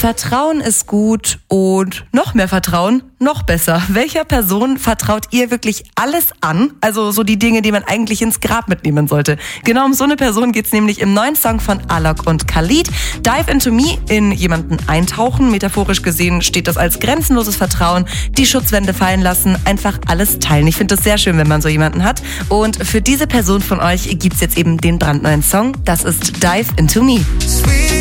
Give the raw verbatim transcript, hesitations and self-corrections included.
Vertrauen ist gut und noch mehr Vertrauen, noch besser. Welcher Person vertraut ihr wirklich alles an? Also so die Dinge, die man eigentlich ins Grab mitnehmen sollte. Genau um so eine Person geht's nämlich im neuen Song von Alok und Khalid. Dive into me, in jemanden eintauchen. Metaphorisch gesehen steht das als grenzenloses Vertrauen, die Schutzwände fallen lassen, einfach alles teilen. Ich finde das sehr schön, wenn man so jemanden hat. Und für diese Person von euch gibt's jetzt eben den brandneuen Song. Das ist Dive into me.